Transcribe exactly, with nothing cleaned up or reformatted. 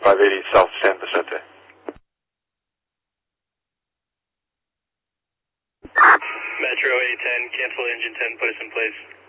five eighty South San Vicente. Metro eight ten, cancel engine ten, put us in place.